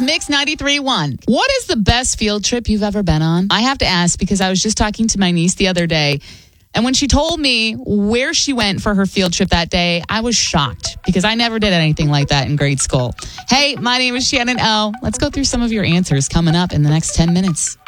Mix 93.1. What is the best field trip you've ever been on? I have to ask because I was just talking to my niece the other day, and when she told me where she went for her field trip that day, I was shocked because I never did anything like that in grade school. Hey, my name is Shannon O. Let's go through some of your answers coming up in the next 10 minutes.